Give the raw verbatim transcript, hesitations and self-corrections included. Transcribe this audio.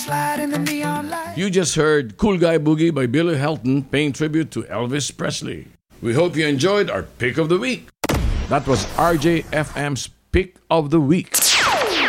flashlight and the neon light. You just heard Cool Guy Boogie by Billy Helton paying tribute to Elvis Presley. We hope you enjoyed our Pick of the Week. That was R J F M's Pick of the Week.